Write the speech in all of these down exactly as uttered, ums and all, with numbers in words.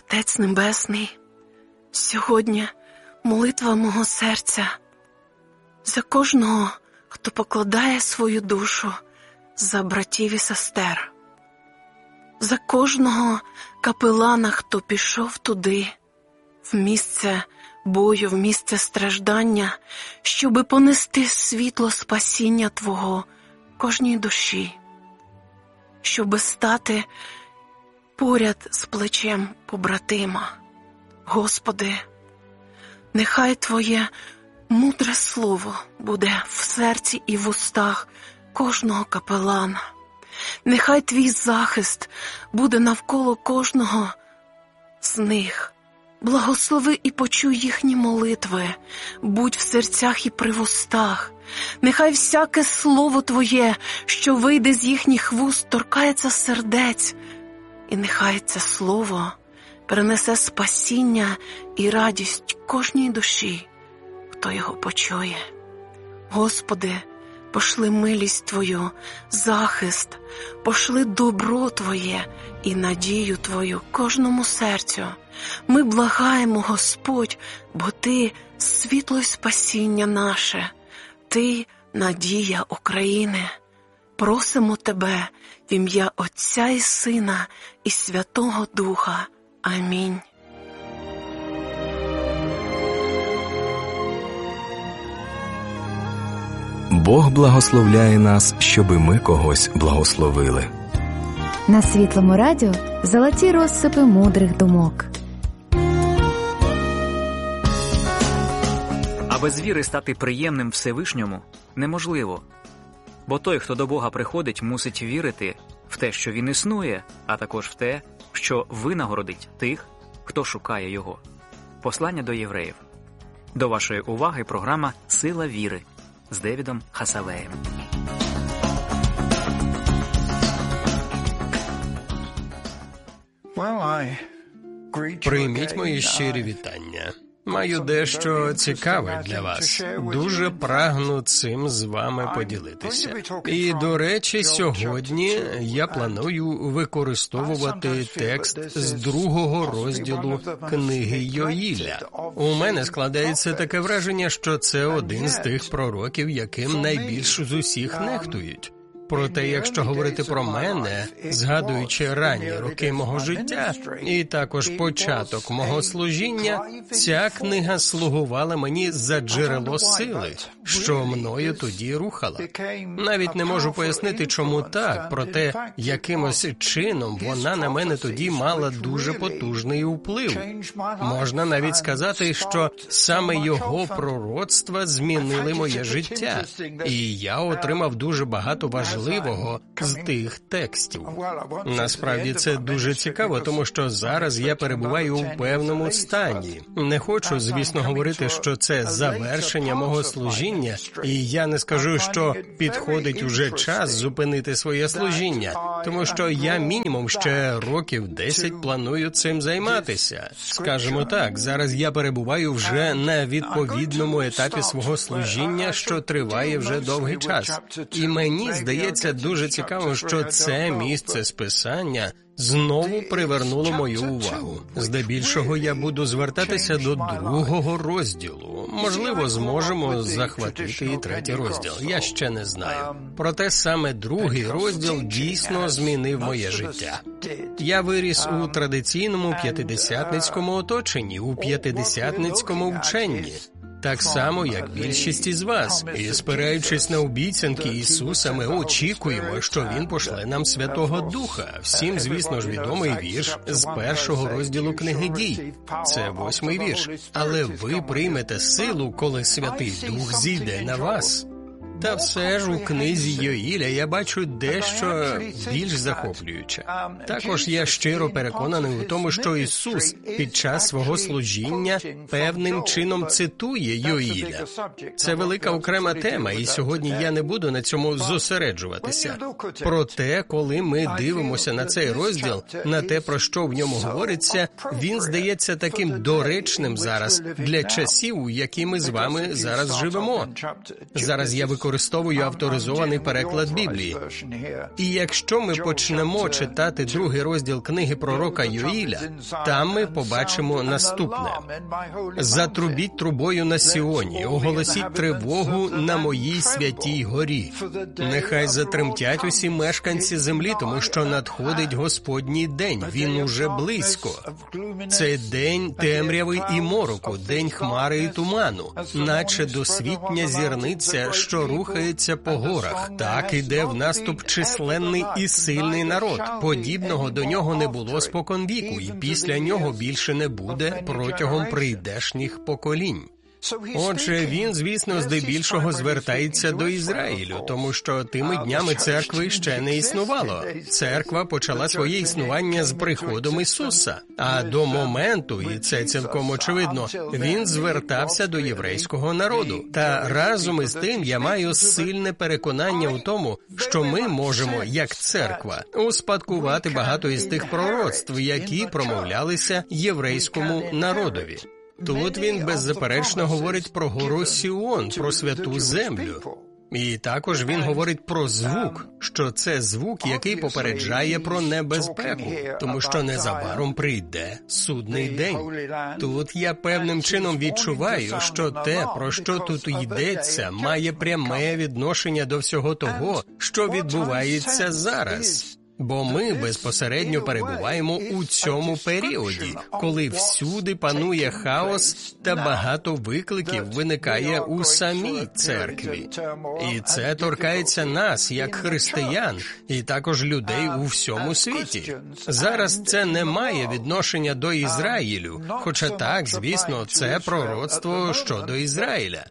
Отець Небесний, сьогодні молитва мого серця за кожного, хто покладає свою душу за братів і сестер, за кожного капелана, хто пішов туди, в місце бою, в місце страждання, щоби понести світло спасіння Твого кожній душі, щоби стати поряд з плечем побратима. Господи, нехай Твоє мудре слово буде в серці і в устах кожного капелана. Нехай Твій захист буде навколо кожного з них. Благослови і почуй їхні молитви, будь в серцях і при вустах. Нехай всяке слово Твоє, що вийде з їхніх вуст, торкається сердець. І нехай це слово принесе спасіння і радість кожній душі, хто його почує. Господи, пошли милість Твою, захист, пошли добро Твоє і надію Твою кожному серцю. Ми благаємо, Господь, бо Ти – світло й спасіння наше, Ти – надія України. Просимо Тебе в ім'я Отця і Сина і Святого Духа. Амінь. Бог благословляє нас, щоби ми когось благословили. На Світлому радіо золоті розсипи мудрих думок. А без віри стати приємним Всевишньому неможливо. Бо той, хто до Бога приходить, мусить вірити в те, що Він існує, а також в те, що винагородить тих, хто шукає Його. Послання до євреїв. До вашої уваги програма «Сила віри» з Девідом Хасавеєм. Прийміть мої щирі вітання. Маю дещо цікаве для вас. Дуже прагну цим з вами поділитися. І, до речі, сьогодні я планую використовувати текст з другого розділу книги Йоїля. У мене складається таке враження, що це один з тих пророків, яким найбільш з усіх нехтують. Проте, якщо говорити про мене, згадуючи ранні роки мого життя і також початок мого служіння, ця книга слугувала мені за джерело сили, що мною тоді рухала. Навіть не можу пояснити, чому так, проте якимось чином вона на мене тоді мала дуже потужний вплив. Можна навіть сказати, що саме його пророцтва змінили моє життя, і я отримав дуже багато важливих важливого з тих текстів. Насправді це дуже цікаво, тому що зараз я перебуваю у певному стані. Не хочу, звісно, говорити, що це завершення мого служіння, і я не скажу, що підходить уже час зупинити своє служіння, тому що я мінімум ще років десять планую цим займатися. Скажімо так, зараз я перебуваю вже на відповідному етапі свого служіння, що триває вже довгий час. І мені здається, Це дуже цікаво, що це місце з Писання знову привернуло мою увагу. Здебільшого я буду звертатися до другого розділу. Можливо, зможемо захватити і третій розділ. Я ще не знаю. Проте саме другий розділ дійсно змінив моє життя. Я виріс у традиційному п'ятидесятницькому оточенні, у п'ятидесятницькому вченні. Так само, як більшість із вас. І спираючись на обіцянки Ісуса, ми очікуємо, що Він пошле нам Святого Духа. Всім, звісно ж, відомий вірш з першого розділу книги Дій. Це восьмий вірш. Але ви приймете силу, коли Святий Дух зійде на вас. Та все ж у книзі Йоїля я бачу дещо більш захоплююче. Також я щиро переконаний у тому, що Ісус під час свого служіння певним чином цитує Йоїля. Це велика окрема тема, і сьогодні я не буду на цьому зосереджуватися. Проте, коли ми дивимося на цей розділ, на те, про що в ньому говориться, він здається таким доречним зараз для часів, у які ми з вами зараз живемо. Зараз я використовую використовую авторизований переклад Біблії. І якщо ми почнемо читати другий розділ книги пророка Йоїля, там ми побачимо наступне. «Затрубіть трубою на Сіоні, оголосіть тривогу на моїй святій горі. Нехай затремтять усі мешканці землі, тому що надходить Господній день, він уже близько. Це день темряви і мороку, день хмари і туману, наче досвітня зірниця, що рухається по горах. Так іде в наступ численний і сильний народ. Подібного до нього не було споконвіку, і після нього більше не буде протягом прийдешніх поколінь». Отже, він, звісно, здебільшого звертається до Ізраїлю, тому що тими днями церкви ще не існувало. Церква почала своє існування з приходом Ісуса, а до моменту, і це цілком очевидно, він звертався до єврейського народу. Та разом із тим я маю сильне переконання у тому, що ми можемо, як церква, успадкувати багато із тих пророцтв, які промовлялися єврейському народові. Тут він беззаперечно говорить про гору Сіон, про святу землю. І також він говорить про звук, що це звук, який попереджає про небезпеку, тому що незабаром прийде судний день. Тут я певним чином відчуваю, що те, про що тут йдеться, має пряме відношення до всього того, що відбувається зараз. Бо ми безпосередньо перебуваємо у цьому періоді, коли всюди панує хаос та багато викликів виникає у самій церкві. І це торкається нас, як християн, і також людей у всьому світі. Зараз це не має відношення до Ізраїлю, хоча так, звісно, це пророцтво щодо Ізраїля.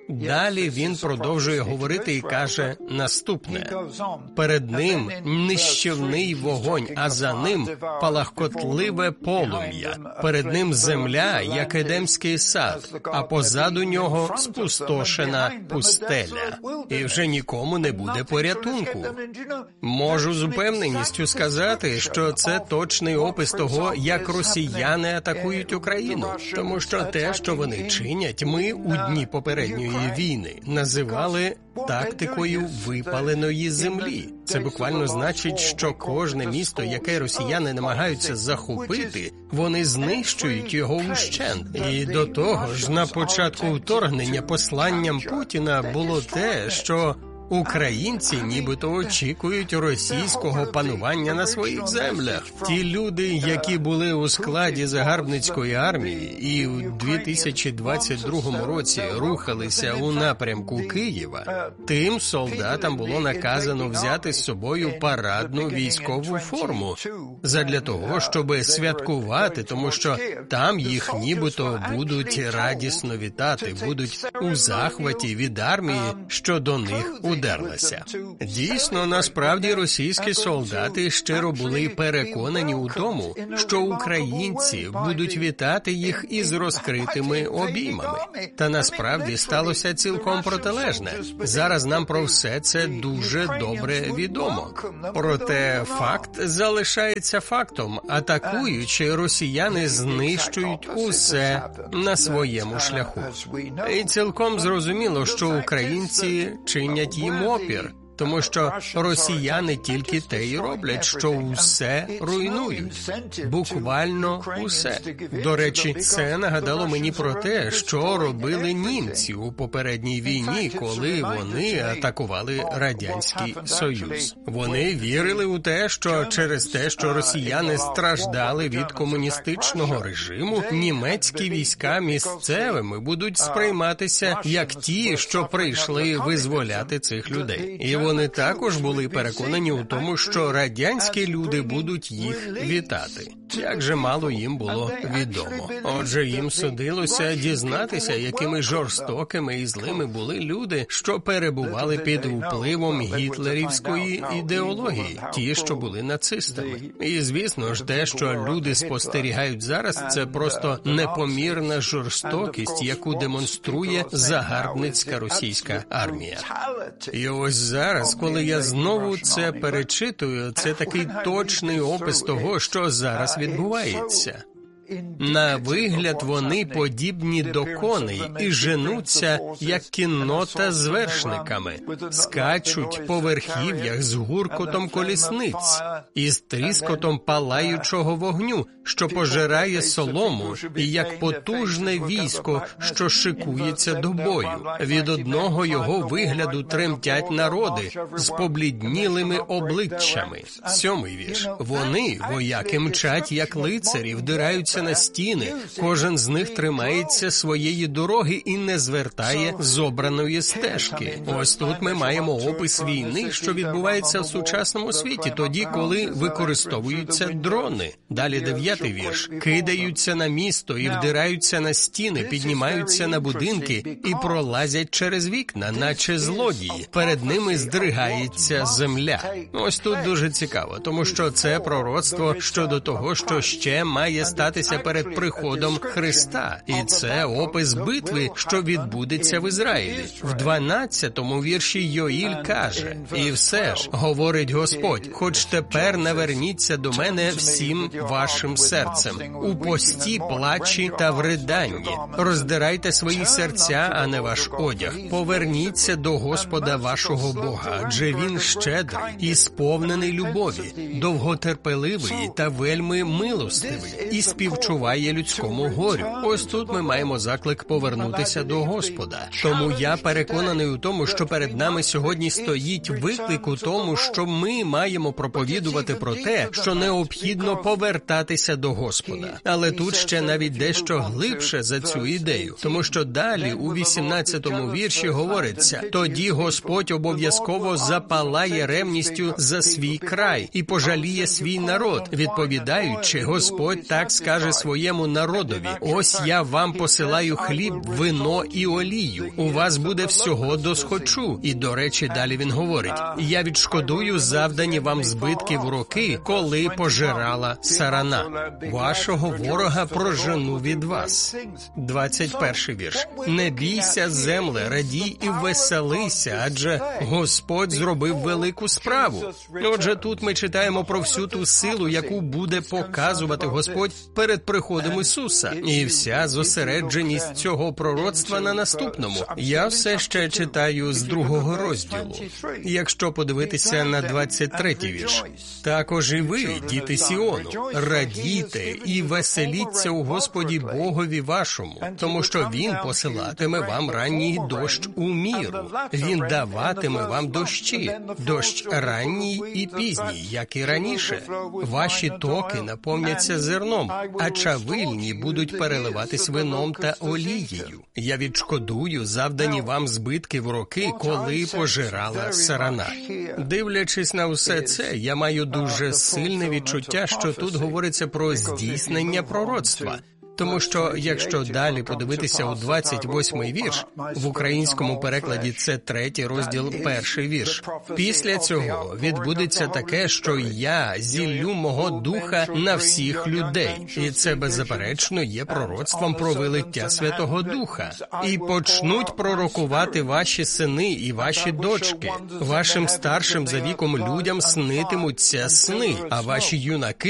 Далі він продовжує говорити і каже наступне. «Перед ним нищівний вогонь, а за ним палахкотливе полум'я. Перед ним земля, як Едемський сад, а позаду нього спустошена пустеля. І вже нікому не буде порятунку». Можу з упевненістю сказати, що це точний опис того, як росіяни атакують Україну, тому що те, що вони чинять, ми у дні попередньої війни називали тактикою випаленої землі. Це буквально значить, що кожне місто, яке росіяни намагаються захопити, вони знищують його ущент. І до того ж, на початку вторгнення посланням Путіна було те, що українці нібито очікують російського панування на своїх землях. Ті люди, які були у складі загарбницької армії і у дві тисячі двадцять другому році рухалися у напрямку Києва, тим солдатам було наказано взяти з собою парадну військову форму задля того, щоб святкувати, тому що там їх нібито будуть радісно вітати, будуть у захваті від армії, що до них удерлася. Дійсно, насправді російські солдати щиро були переконані у тому, що українці будуть вітати їх із розкритими обіймами. Та насправді сталося цілком протилежне. Зараз нам про все це дуже добре відомо. Проте факт залишається фактом. Атакуючи, росіяни знищують усе на своєму шляху. І цілком зрозуміло, що українці чинять їм опір, тому що росіяни тільки те й роблять, що усе руйнують. Буквально усе. До речі, це нагадало мені про те, що робили німці у попередній війні, коли вони атакували Радянський Союз. Вони вірили у те, що через те, що росіяни страждали від комуністичного режиму, німецькі війська місцевими будуть сприйматися як ті, що прийшли визволяти цих людей. І вони також були переконані у тому, що радянські люди будуть їх вітати. Як же мало їм було відомо. Отже, їм судилося дізнатися, якими жорстокими і злими були люди, що перебували під впливом гітлерівської ідеології, ті, що були нацистами. І, звісно ж, те, що люди спостерігають зараз, це просто непомірна жорстокість, яку демонструє загарбницька російська армія. І ось зараз, коли я знову це перечитую, це такий точний опис того, що зараз відбувається. На вигляд вони подібні до коней і женуться, як кіннота з вершниками, скачуть по верхів'ях з гуркотом колісниць і з тріскотом палаючого вогню, що пожирає солому, і як потужне військо, що шикується до бою. Від одного його вигляду тремтять народи з побліднілими обличчями. Сьомий вірш. Вони, вояки, мчать, як лицарі, вдираються на стіни. Кожен з них тримається своєї дороги і не звертає з обраної стежки. Ось тут ми маємо опис війни, що відбувається в сучасному світі, тоді, коли використовуються дрони. Далі дев'ятий вірш. Кидаються на місто і вдираються на стіни, піднімаються на будинки і пролазять через вікна, наче злодії. Перед ними здригається земля. Ось тут дуже цікаво, тому що це пророцтво щодо того, що ще має статися перед приходом Христа. І це опис битви, що відбудеться в Ізраїлі. В дванадцятому вірші Йоїль каже: «І все ж, говорить Господь, хоч тепер наверніться до мене всім вашим серцем, у пості, плачі та в риданні. Роздирайте свої серця, а не ваш одяг. Поверніться до Господа вашого Бога, адже Він щедрий і сповнений любові, довготерпеливий та вельми милостивий, і співчуває людському горю». Ось тут ми маємо заклик повернутися до Господа. Тому я переконаний у тому, що перед нами сьогодні стоїть виклик у тому, що ми маємо проповідувати про те, що необхідно повертатися до Господа. Але тут ще навіть дещо глибше за цю ідею, тому що далі у вісімнадцятому вірші говориться: «Тоді Господь обов'язково запалає ревністю за свій край і пожаліє свій народ, відповідаючи, Господь так скаже своєму народові: ось я вам посилаю хліб, вино і олію. У вас буде всього досхочу». І, до речі, далі він говорить: «Я відшкодую завдані вам збитки в роки, коли пожирала сарана. Вашого ворога прожену від вас». двадцять перший вірш. «Не бійся, земле, радій і веселися, адже Господь зробив велику справу». Отже, тут ми читаємо про всю ту силу, яку буде показувати Господь перед приходом Ісуса. І вся зосередженість цього пророцтва на наступному. Я все ще читаю з другого розділу. Якщо подивитися на двадцять третій вірш. «Також і ви, діти Сіону, радійте і веселіться у Господі Богові вашому, тому що Він посилатиме вам ранній дощ у міру. Він даватиме вам дощі, дощ ранній і пізній, як і раніше. Ваші токи наповняться зерном, а чавильні будуть переливатись вином та олією. Я відшкодую завдані вам збитки в роки, коли пожирала сарана». Дивлячись на все це, я маю дуже сильне відчуття, що тут говориться про здійснення пророцтва. Тому що, якщо далі подивитися у двадцять восьмий вірш, в українському перекладі це третій розділ, перший вірш. «Після цього відбудеться таке, що я зіллю мого духа на всіх людей». І це, беззаперечно, є пророцтвом про вилиття Святого Духа. «І почнуть пророкувати ваші сини і ваші дочки. Вашим старшим за віком людям снитимуться сни, а ваші юнаки